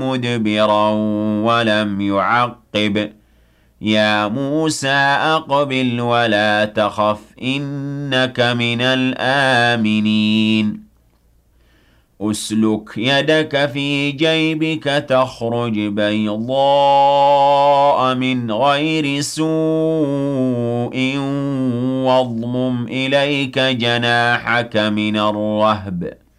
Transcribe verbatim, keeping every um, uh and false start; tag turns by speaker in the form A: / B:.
A: مُدْبِرًا وَلَمْ يُعَقِّبْ يَا مُوسَىٰ أَقْبِلْ وَلَا تَخَفْ إِنَّكَ مِنَ الْآمِنِينَ أُسْلُكْ يَدَكَ فِي جَيْبِكَ تَخْرُجْ بَيْضَاءَ مِنْ غَيْرِ سُوءٍ وَاضْمُمْ إِلَيْكَ جَنَاحَكَ مِنَ الرَّهْبِ